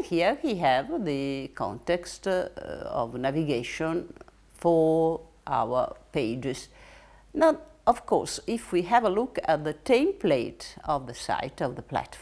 here we have the context of navigation for our pages. Now, of course, if we have a look at the template of the site, of the platform,